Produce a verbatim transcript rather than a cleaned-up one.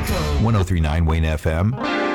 one oh three point nine Wayne F M.